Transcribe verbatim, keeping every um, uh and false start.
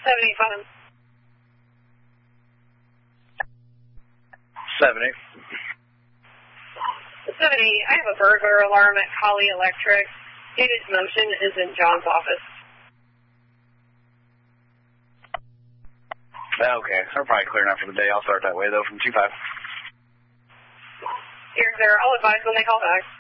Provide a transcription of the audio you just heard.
seventy-five. seventy. seventy, I have a burglar alarm at Collie Electric. David Motion is in John's office. Okay, we're probably clear enough for the day. I'll start that way, though, from two five. Here, sir. I'll advise when they call back.